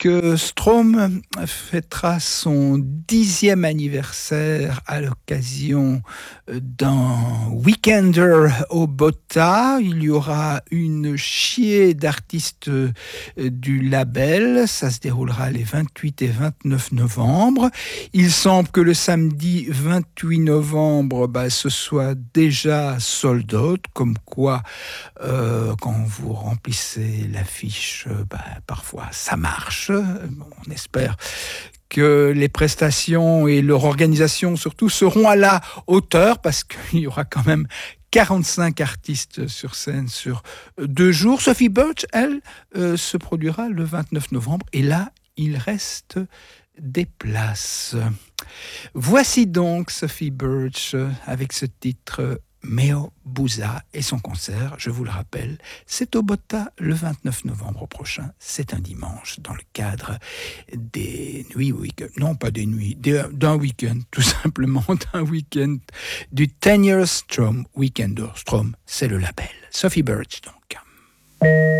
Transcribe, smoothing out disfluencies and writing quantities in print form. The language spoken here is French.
que Strom fêtera son 10e anniversaire à l'occasion d'un Weekender au Botta. Il y aura une chier d'artistes du label. Ça se déroulera les 28 et 29 novembre. Il semble que le samedi 28 novembre, ce soit déjà sold out, comme quoi quand vous remplissez l'affiche, parfois ça marche. On espère que les prestations et leur organisation surtout seront à la hauteur, parce qu'il y aura quand même 45 artistes sur scène sur 2 jours. Sophie Birch, elle, se produira le 29 novembre, et là, il reste des places. Voici donc Sophie Birch avec ce titre Meo Busa, et son concert, je vous le rappelle, c'est au Botta le 29 novembre prochain. C'est un dimanche dans le cadre des nuits week-end, non pas des nuits, d'un week-end, tout simplement d'un week-end du 10 Years Strom Weekender. Strom, c'est le label. Sophie Birch donc.